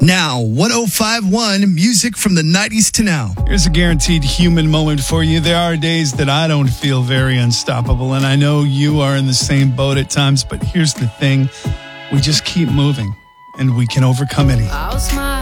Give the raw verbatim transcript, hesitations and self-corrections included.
Now, one oh five point one, music from the nineties to now. Here's a guaranteed human moment for you. There are days that I don't feel very unstoppable, and I know you are in the same boat at times, but here's the thing. We just keep moving, and we can overcome anything. I'll smile